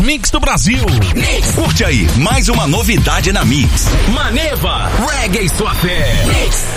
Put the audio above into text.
Mix do Brasil. Mix. Curte aí, mais uma novidade na Mix. Maneva, reggae sua fé. Mix.